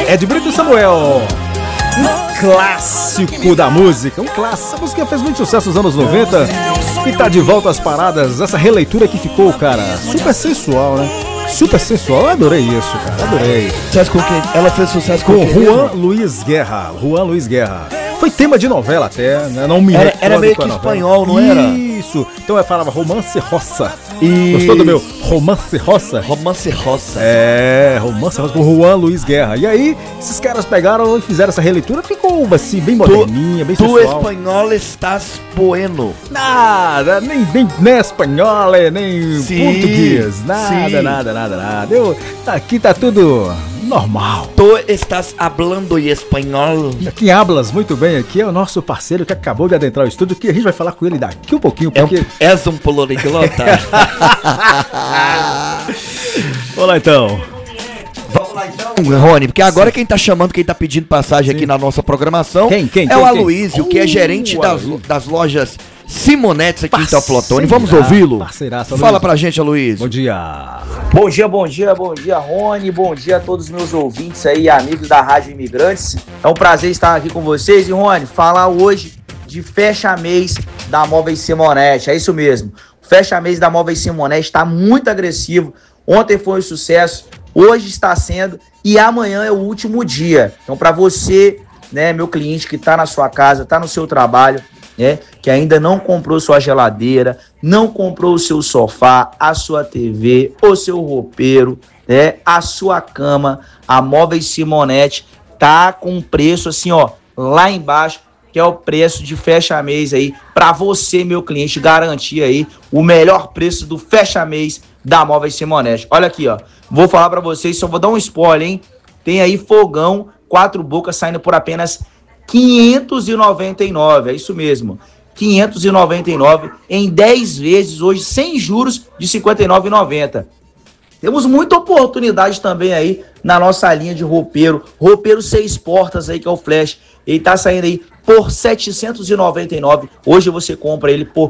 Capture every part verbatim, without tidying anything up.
Ed Brito e Samuel. Um clássico da música, um clássico. Essa música fez muito sucesso nos anos noventa e tá de volta às paradas. Essa releitura que ficou, cara, super sensual, né? Super sensual, eu adorei isso, cara, adorei. Sucesso com quem? Ela fez sucesso com, com Juan Luiz Guerra. Juan Luiz Guerra. Foi tema de novela até, né? Não me Era, era meio que espanhol, não era? Isso. Então eu falava romance roça. E... Gostou do meu romance roça? Romance roça. É, romance roça com Juan Luiz Guerra. E aí, esses caras pegaram e fizeram essa releitura. Ficou assim, bem moderninha, bem tu sensual. Tu espanhol estás bueno. Nada, nem, nem, nem espanhol, nem sim, português. Nada, sim. nada, nada, nada. Eu, aqui tá tudo normal. Tu estás hablando em espanhol. Quem hablas muito bem aqui é o nosso parceiro que acabou de adentrar o estúdio, que a gente vai falar com ele daqui um pouquinho. Porque... É um, és um poloniglota. Vamos lá então. Vamos lá então, Rony, porque agora quem tá chamando, quem tá pedindo passagem Sim. aqui na nossa programação quem, quem, é quem, o quem? Aloysio, uh, que é gerente das, das lojas Simonetes aqui em Teoflotone. Vamos ouvi-lo? Fala pra gente, Aloysio. Bom dia. Bom dia, bom dia, bom dia, Rony. Bom dia a todos os meus ouvintes aí, amigos da Rádio Imigrantes. É um prazer estar aqui com vocês. E, Rony, falar hoje de fecha-mês da Móveis Simonete. É isso mesmo. O fecha-mês da Móveis Simonete está muito agressivo. Ontem foi um sucesso, hoje está sendo e amanhã é o último dia. Então, para você, né, meu cliente que está na sua casa, está no seu trabalho, né, que ainda não comprou sua geladeira, não comprou o seu sofá, a sua T V, o seu roupeiro, né, a sua cama, a Móveis Simonete tá com um preço assim, ó, lá embaixo, que é o preço de fecha-mês aí, para você, meu cliente, garantir aí o melhor preço do fecha-mês da Móveis Simonete. Olha aqui, ó, vou falar para vocês, só vou dar um spoiler, hein? Tem aí fogão, quatro bocas saindo por apenas quinhentos e noventa e nove, é isso mesmo, quinhentos e noventa e nove em dez vezes, hoje sem juros de cinquenta e nove reais e noventa centavos. Temos muita oportunidade também aí na nossa linha de roupeiro, roupeiro seis portas aí que é o Flash, ele tá saindo aí por setecentos e noventa e nove, hoje você compra ele por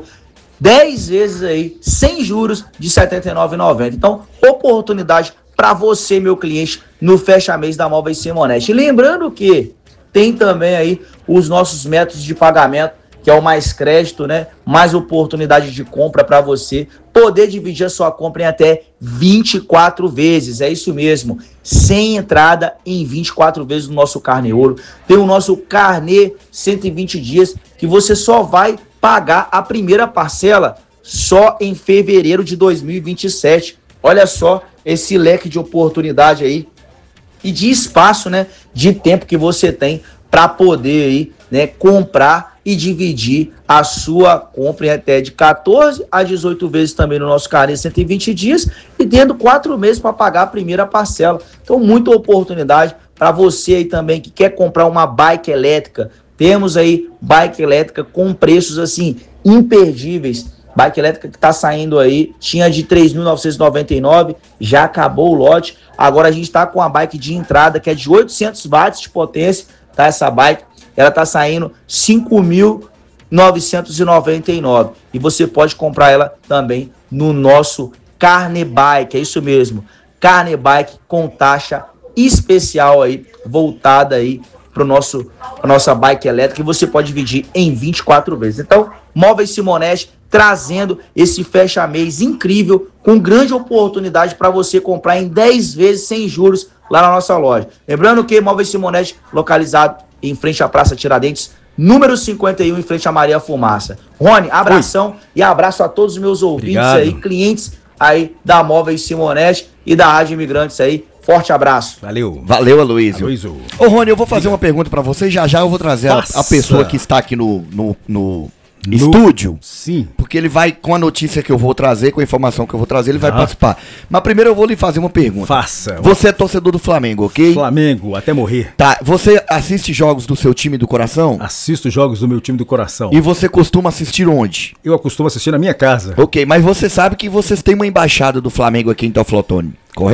dez vezes aí, sem juros de setenta e nove reais e noventa centavos. Então, oportunidade para você, meu cliente, no fecha-mês da Móveis Simonete. Lembrando que tem também aí os nossos métodos de pagamento, que é o mais crédito, né? Mais oportunidade de compra para você poder dividir a sua compra em até vinte e quatro vezes. É isso mesmo, sem entrada em vinte e quatro vezes no nosso Carnê Ouro. Tem o nosso Carnê cento e vinte dias, que você só vai pagar a primeira parcela só em fevereiro de dois mil e vinte e sete. Olha só esse leque de oportunidade aí e de espaço, né, de tempo que você tem para poder aí, né, comprar e dividir a sua compra em até de quatorze a dezoito vezes também no nosso Carnê cento e vinte dias e tendo quatro meses para pagar a primeira parcela. Então, muita oportunidade para você aí também que quer comprar uma bike elétrica. Temos aí bike elétrica com preços assim imperdíveis. Bike elétrica que está saindo aí, tinha de três mil novecentos e noventa e nove reais, já acabou o lote. Agora a gente está com a bike de entrada que é de oitocentos watts de potência, tá? Essa bike, ela está saindo cinco mil novecentos e noventa e nove reais. E você pode comprar ela também no nosso Carnê Bike, é isso mesmo. Carnê Bike com taxa especial aí, voltada aí para nosso a nossa bike elétrica, e você pode dividir em vinte e quatro vezes. Então, Móveis Simonete trazendo esse fecha-mês incrível, com grande oportunidade para você comprar em dez vezes sem juros lá na nossa loja. Lembrando que Móveis Simonete, localizado em frente à Praça Tiradentes, número cinquenta e um, em frente à Maria Fumaça. Rony, abração. Oi. E abraço a todos os meus ouvintes Obrigado. aí, clientes aí da Móveis Simonete e da Rádio Imigrantes aí. Forte abraço. Valeu. Valeu, Aloysio. Aloysio. Ô, Rony, eu vou fazer uma pergunta pra você. Já já eu vou trazer a, a pessoa que está aqui no, no, no, no estúdio. Sim. Porque ele vai, com a notícia que eu vou trazer, com a informação que eu vou trazer, ele vai ah. participar. Mas primeiro eu vou lhe fazer uma pergunta. Faça. Você é torcedor do Flamengo, ok? Flamengo, até morrer. Tá. Você assiste jogos do seu time do coração? Assisto jogos do meu time do coração. E você costuma assistir onde? Eu costumo assistir na minha casa. Ok, mas você sabe que vocês têm uma embaixada do Flamengo aqui em Teoflotone, correto?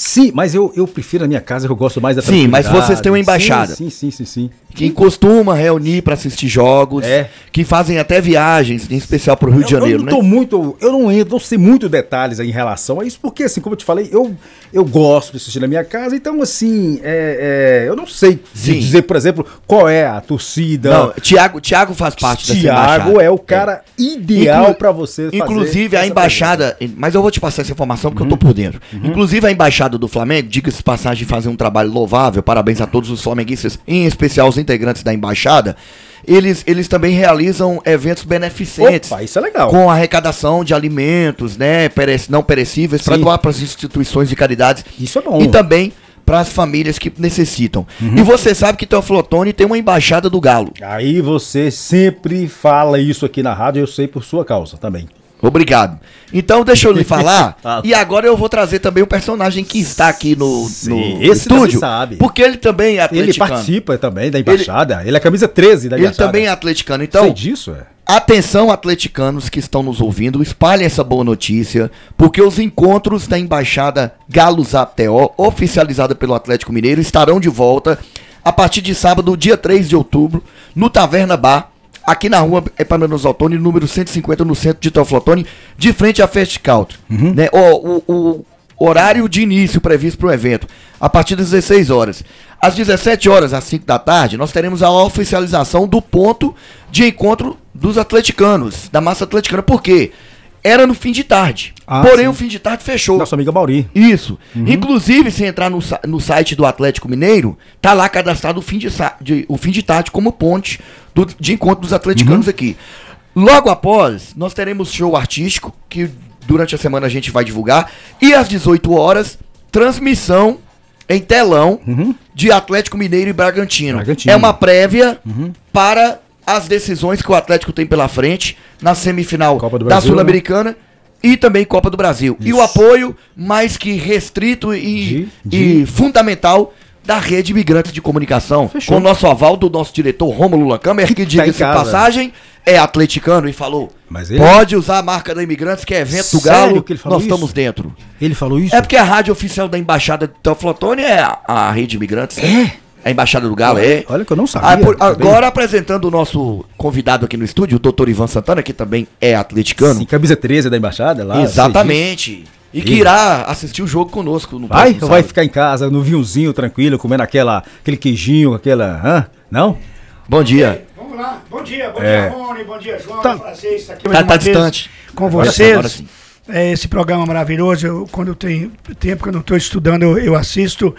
Sim, mas eu, eu prefiro a minha casa, que eu gosto mais da Sim, mas vocês têm uma embaixada. Sim, sim, sim, sim. sim. Que costuma reunir para assistir jogos, é. que fazem até viagens, em especial pro Rio de Janeiro, eu não tô né? muito, eu não entro, não sei muito detalhes em relação a isso, porque assim, como eu te falei, eu, eu gosto de assistir na minha casa, então assim, é, é, eu não sei Sim. dizer, por exemplo, qual é a torcida. Não, Tiago, Tiago faz parte dessa embaixada. Tiago é o cara é. ideal Inclu para você fazer. Inclusive a embaixada, pergunta. Mas eu vou te passar essa informação porque uhum. eu tô por dentro. Uhum. Inclusive a embaixada do Flamengo, diga-se de passagem, fazer um trabalho louvável, parabéns a todos os flamenguistas, em especial os integrantes da embaixada. Eles, eles também realizam eventos beneficentes. Opa, isso é legal. Com arrecadação de alimentos, né, perece, não perecíveis, para doar para as instituições de caridade. Isso é bom. E também para as famílias que necessitam. Uhum. E você sabe que Teoflotone tem uma embaixada do Galo. Aí você sempre fala isso aqui na rádio, eu sei por sua causa também. Obrigado. Então deixa eu lhe falar. E agora eu vou trazer também um personagem que está aqui no, Sim, no esse estúdio. Sabe. Porque ele também é atleticano. Ele participa também da embaixada. Ele, ele é camisa treze da embaixada. Ele também é atleticano. Então, sei disso, é. Atenção, atleticanos que estão nos ouvindo, espalhem essa boa notícia, porque os encontros da embaixada Galos A T O, oficializada pelo Atlético Mineiro, estarão de volta a partir de sábado, dia três de outubro, no Taverna Bar, aqui na rua Epaminondas Ottoni, número cento e cinquenta, no centro de Teoflotone, de frente à Fast Country. Uhum. Né? O, o, o horário de início previsto para o evento, a partir das dezesseis horas. Às dezessete horas, às cinco da tarde, nós teremos a oficialização do ponto de encontro dos atleticanos, da massa atleticana. Por quê? Era no fim de tarde. Ah, porém, sim. O fim de tarde fechou. Nossa amiga Mauri. Isso. Uhum. Inclusive, se entrar no, no site do Atlético Mineiro, tá lá cadastrado o fim de, de, o fim de tarde como ponte do, de encontro dos atleticanos uhum. aqui. Logo após, nós teremos show artístico, que durante a semana a gente vai divulgar. E às dezoito horas, transmissão em telão uhum. de Atlético Mineiro e Bragantino. Bragantino. É uma prévia uhum. para as decisões que o Atlético tem pela frente na semifinal da Sul-Americana, né? E também Copa do Brasil. Isso. E o apoio mais que restrito e, de, de... e fundamental da Rede Imigrantes de Comunicação. Fechou. Com o nosso aval do nosso diretor Rômulo Lacamer, que, que diga-se tá passagem, é atleticano e falou, Mas ele... pode usar a marca da Imigrantes, que é evento Sério do Galo, que ele falou nós isso? Estamos dentro. Ele falou isso? É porque a rádio oficial da Embaixada de Teoflotone é a, a Rede Imigrantes. É? A Embaixada do Galo, é. Olha que eu não sabia. Ah, por, agora apresentando o nosso convidado aqui no estúdio, o doutor Ivan Santana, que também é atleticano. Sim, camisa treze da Embaixada lá. Exatamente. E que irá assistir o jogo conosco. No vai? Ou vai ficar em casa, no vinhozinho, tranquilo, comendo aquela, aquele queijinho, aquela... Hã? Não? Bom dia. Ei, vamos lá. Bom dia, bom é. dia, Rony, bom dia, João. Tá, é um prazer estar aqui tá, tá distante. Com vocês. Agora sim. É, esse programa maravilhoso, eu, quando eu tenho tempo que eu não estou estudando, eu, eu assisto.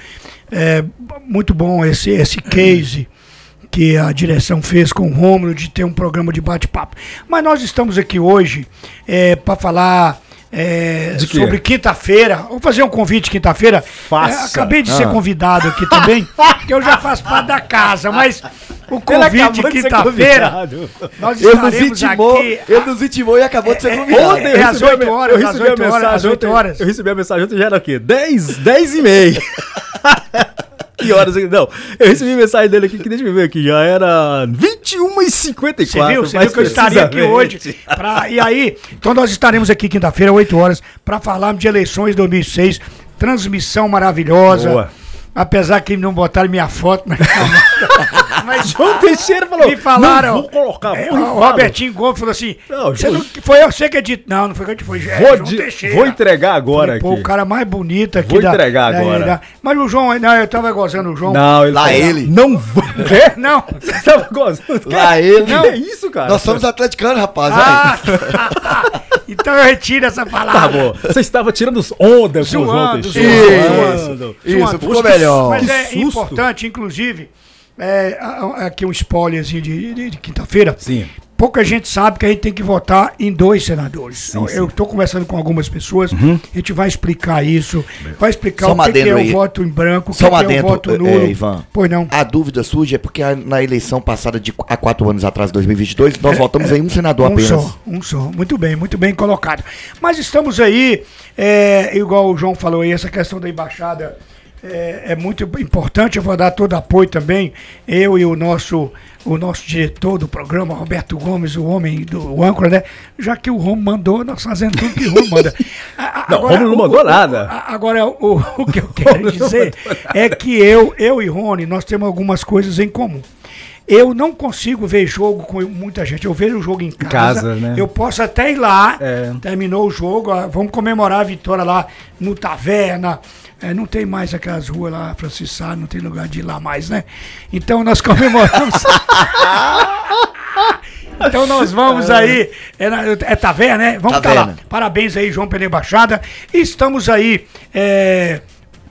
É muito bom esse, esse case que a direção fez com o Rômulo de ter um programa de bate-papo. Mas nós estamos aqui hoje é, para falar é, sobre quinta-feira. Vou fazer um convite quinta-feira. Faça. É, acabei de ah. ser convidado aqui também, que eu já faço parte da casa, mas o convite quinta-feira, nós estaremos aqui. Ele nos intimou e acabou de ser convidado. É, é, é às oito horas, às oito horas, às oito horas. Eu recebi a mensagem ontem, já era o quê? dez, dez e meia. Que horas? Não, eu recebi a mensagem dele aqui, que deixa eu ver aqui, já era vinte e uma e cinquenta e quatro. Você viu? Você viu que eu estaria aqui hoje. Pra, e aí, então nós estaremos aqui quinta-feira, oito horas, para falarmos de eleições de dois mil e seis, transmissão maravilhosa. Boa. Apesar que não botaram minha foto, mas... mas João Teixeira falou, me falaram, não vou colocar. É, o Robertinho Gomes falou assim, não, você não, foi você que disse, não, não foi que eu foi é, vou, João Teixeira. Vou entregar agora. Falei, pô, o cara mais bonito aqui. Vou da, entregar da, agora. Da, mas o João, não, eu tava gozando o João. Não, ele lá falou, ele. Não vou. É? Não. Você tava gozando. Lá ele. Não. Que é isso, cara? Nós somos atleticanos, rapaz. Ah, então eu retiro essa palavra. Tá bom. Você estava tirando onda com zoando, o João Teixeira. Isso, isso, isso ficou melhor. Mas é importante, inclusive, é, aqui um spoilerzinho de, de, de quinta-feira. Sim. Pouca gente sabe que a gente tem que votar em dois senadores. Sim, sim. Eu estou conversando com algumas pessoas, uhum. a gente vai explicar isso, vai explicar Só o que, que é aí. o voto em branco, o Só que, que é o voto nulo. É, Ivan, pois não. A dúvida surge é porque na eleição passada de há quatro anos atrás, dois mil e vinte e dois, nós é, votamos é, em um senador um apenas. Só, um só, muito bem, muito bem colocado. Mas estamos aí, é, igual o João falou aí, essa questão da embaixada é, é muito importante, eu vou dar todo apoio também, eu e o nosso, o nosso diretor do programa, Roberto Gomes, o homem do âncora, né? Já que o Romo mandou, nós fazemos tudo que o Romo manda. A, não, agora, o Romo não mandou o, nada. A, agora, o, o que eu quero dizer é que eu, eu e Rony, nós temos algumas coisas em comum. Eu não consigo ver jogo com muita gente. Eu vejo o jogo em casa. casa né? Eu posso até ir lá, é. terminou o jogo, ó, vamos comemorar a vitória lá no Taverna. É, não tem mais aquelas ruas lá, Francisco Sá, não tem lugar de ir lá mais, né? Então nós comemoramos. Então nós vamos aí, é, é Taverna, né? Vamos estar tá lá. Parabéns aí, João, pela embaixada. Estamos aí. É,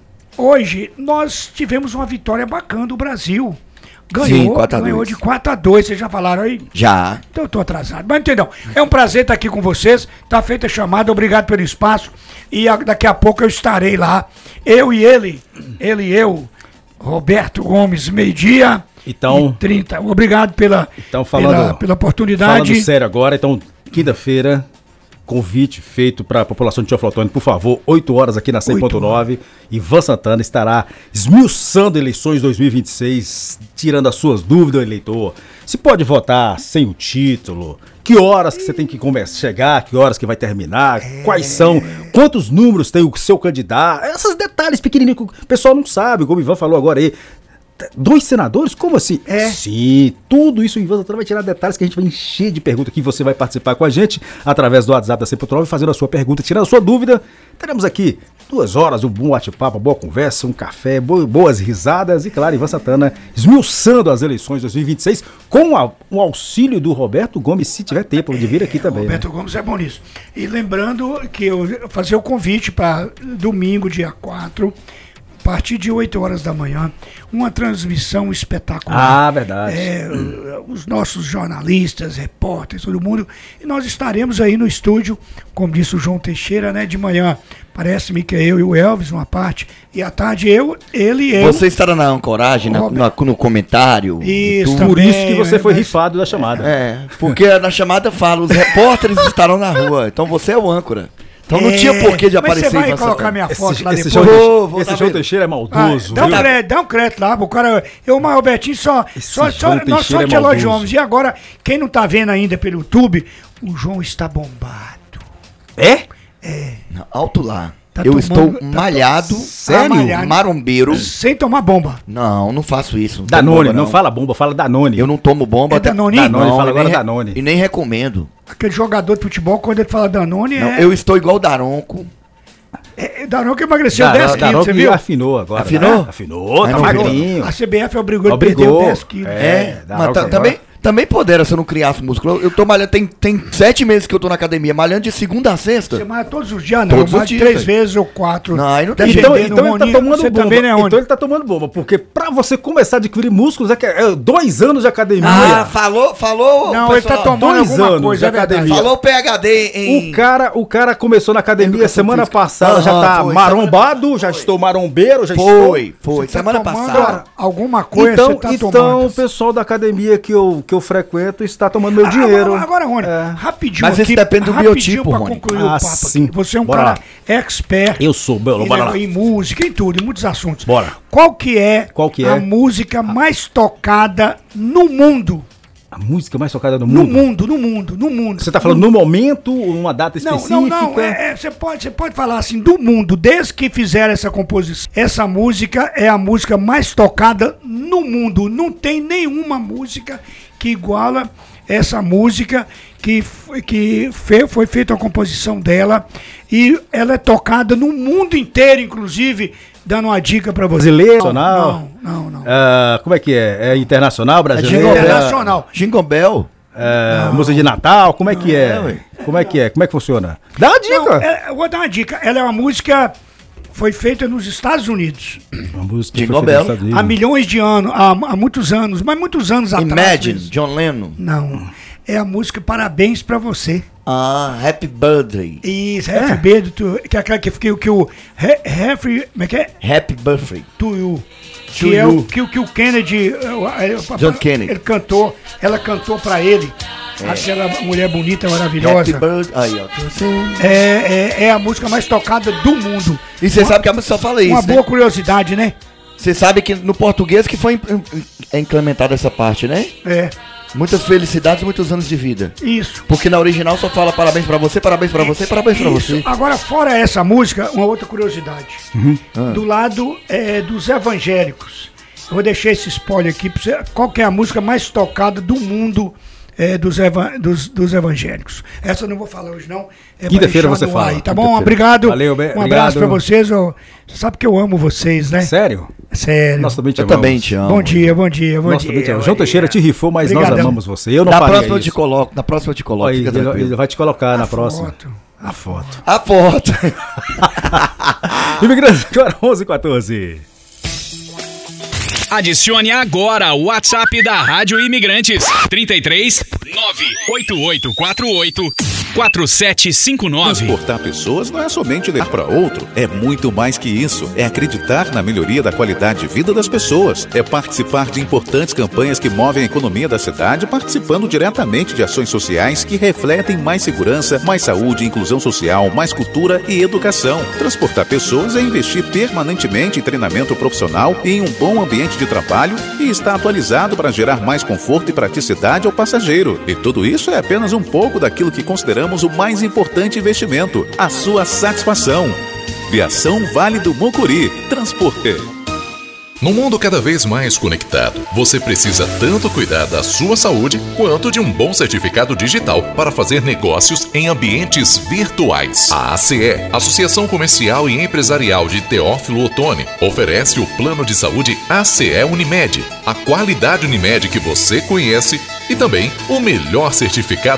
hoje nós tivemos uma vitória bacana do Brasil. Ganhou, Sim, ganhou de quatro a dois, vocês já falaram aí? Já. Então eu tô atrasado. Mas entendeu? É um prazer estar aqui com vocês. Tá feita a chamada, obrigado pelo espaço. E a, daqui a pouco eu estarei lá. Eu e ele, ele e eu, Roberto Gomes, meio-dia então, e trinta. Obrigado pela, então falando, pela, pela oportunidade. Falando sério agora, então, quinta-feira, convite feito para a população de Teoflotone, por favor, oito horas aqui na cem ponto nove. Ivan Santana estará esmiuçando eleições dois mil e vinte e seis, tirando as suas dúvidas, eleitor. Se pode votar sem o título, que horas que você tem que começar, chegar, que horas que vai terminar, é. quais são, quantos números tem o seu candidato, esses detalhes pequenininhos que o pessoal não sabe, como o Ivan falou agora aí. Dois senadores? Como assim? É. Sim, tudo isso o Ivan Santana vai tirar detalhes que a gente vai encher de perguntas que você vai participar com a gente através do WhatsApp da cem ponto nove, fazendo a sua pergunta, tirando a sua dúvida. Teremos aqui duas horas, um bom bate-papo, boa conversa, um café, boas risadas e, claro, Ivan Santana esmiuçando as eleições dois mil e vinte e seis com a, o auxílio do Roberto Gomes, se tiver tempo de vir aqui é, também. O Roberto né? Gomes é bom nisso. E lembrando que eu fazer o convite para domingo, dia quatro, a partir de oito horas da manhã, uma transmissão espetacular. Ah, verdade. É, hum. Os nossos jornalistas, repórteres, todo mundo. E nós estaremos aí no estúdio, como disse o João Teixeira, né? De manhã, parece-me que é eu e o Elvis, uma parte. E à tarde, eu, ele e eu. Você estará na ancoragem, na, na, no comentário. Isso, Por também, isso que você foi mas... rifado da chamada. É, porque na chamada fala, os repórteres estarão na rua. Então você é o âncora. Então não é, tinha porquê de aparecer. Mas você vai colocar minha foto esse, lá esse depois? João, vou, esse João Teixeira é maldoso. Ah, dá, um crédito, dá um crédito lá pro cara. Eu, o Robertinho, só, só, só, nós só te elogiamos. E agora, quem não tá vendo ainda pelo YouTube, o João está bombado. É? É. Não, alto lá. Tá eu tomando, estou tá malhado, sério? malhado, marombeiro. Sem tomar bomba. Não, não faço isso. Não Danone, bomba, não. não fala bomba, fala Danone. Eu não tomo bomba. É Danone? Danone, não, fala agora nem, Danone. E nem recomendo. Aquele jogador de futebol, quando ele fala Danone, não, é... eu estou igual o Daronco. É, Daronco emagreceu Dar, dez quilos, você viu? Afinou agora. Afinou? Né? Afinou, tá magrinho. A C B F obrigou, obrigou. Ele perdeu dez quilos. É, é mas tá, também... Também poderia se eu não criasse músculo. Eu tô malhando, tem, tem sete meses que eu tô na academia, malhando de segunda a sexta. Você malha todos os dias, não? Todos os dias, três vezes ou quatro. Não, aí não tem jeito. Então, então ele tá tomando você bomba. Também, né, então ele tá tomando bomba, porque pra você começar a adquirir músculos é, que é dois anos de academia. Ah, falou, falou. Não, ele tá tomando dois alguma anos coisa, de é verdade. academia. Falou P H D em... O cara, o cara começou na academia Educação semana física. passada, Aham, já tá foi, marombado, semana... já foi. estou marombeiro, já Foi, estou... foi, Você semana tá passada. Alguma coisa então, você tá então tomando. o pessoal da academia que eu, que eu frequento está tomando meu dinheiro. Agora, agora Rony, É. rapidinho Mas isso aqui, depende do rapidinho biotipo, pra Rony. concluir Ah, o papo sim. aqui. Você é um Bora cara lá. expert Eu sou, belo, em, bora lá. em música, em tudo, em muitos assuntos. Bora. Qual que é, Qual que a é? música mais tocada no mundo? A música mais tocada do No mundo? mundo, no mundo, no mundo. Você tá falando no momento, uma data Não, específica? não, não. É, é, você, pode, você pode falar assim, do mundo, desde que fizeram essa composição. Essa música é a música mais tocada no mundo. Não tem nenhuma música que iguala essa música que, foi- que fe- foi feita a composição dela. E ela é tocada no mundo inteiro, inclusive, dando uma dica pra você. Brasileiro, Não, nacional? não, não. não. Ah, como é que é? É internacional, É brasileiro? Jingle Bell. Internacional. Jingle Bell. É, música de Natal? Como é que é? é, ué. Como é que é? Como é que funciona? Dá uma dica! Não, é, eu vou dar uma dica. Ela é uma música... Foi feita nos Estados Unidos. Uma música que Jingle foi feita Bell. nos Estados Unidos. Há milhões de anos, há, há muitos anos, mas muitos anos atrás. Imagine, mesmo. John Lennon. Não. É a música Parabéns Pra Você. Ah, Happy Birthday. Isso, Happy Birthday to, que é aquela que, que, que o He- Happy, como é que é? Happy Birthday. To You. To Que é You. o que, o- que o Kennedy, eh, eh, John Kennedy. ele cantou, ela cantou pra ele. É. Aquela mulher bonita, maravilhosa. Happy birthday. Aí, ó. É, é, é a música mais tocada do mundo. E você sabe que a música só fala isso, Uma né? boa curiosidade, né? Você sabe que no português que foi implementada essa parte, né? É. Muitas felicidades, muitos anos de vida. Isso. Porque na original só fala parabéns pra você, parabéns pra você, parabéns pra Isso. você. Agora, fora essa música, uma outra curiosidade. Uhum. Ah. Do lado é, dos evangélicos. Eu vou deixar esse spoiler aqui pra você. Qual que é a música mais tocada do mundo é, dos, eva dos, dos evangélicos? Essa eu não vou falar hoje, não. É Quinta-feira você no fala. ar aí, tá bom? Obrigado. Valeu, bem, um obrigado. abraço pra vocês. Eu, você sabe que eu amo vocês, né? Sério? Sério. Nós também te Eu amamos. também te amo. Bom dia, bom dia, bom Nós dia. também te amamos. bom João dia. Teixeira te rifou, mas nós Obrigadão. amamos você. Eu não Na faria próxima eu isso. te coloco, na próxima eu te coloco, Ó, fica ele, tranquilo. ele vai te colocar na A próxima. foto. A foto. A foto. Imigrante, agora onze e quatorze. Adicione agora o WhatsApp da Rádio Imigrantes. trinta e três, nove oito oito quatro oito, quatro sete cinco nove. Transportar pessoas não é somente levar para outro, é muito mais que isso. É acreditar na melhoria da qualidade de vida das pessoas. É participar de importantes campanhas que movem a economia da cidade, participando diretamente de ações sociais que refletem mais segurança, mais saúde, inclusão social, mais cultura e educação. Transportar pessoas é investir permanentemente em treinamento profissional e em um bom ambiente de trabalho e está atualizado para gerar mais conforto e praticidade ao passageiro. E tudo isso é apenas um pouco daquilo que consideramos o mais importante investimento, a sua satisfação. Viação Vale do Mucuri. Transporte. No mundo cada vez mais conectado, você precisa tanto cuidar da sua saúde quanto de um bom certificado digital para fazer negócios em ambientes virtuais. A A C E, Associação Comercial e Empresarial de Teófilo Otoni, oferece o plano de saúde A C E Unimed, a qualidade Unimed que você conhece e também o melhor certificado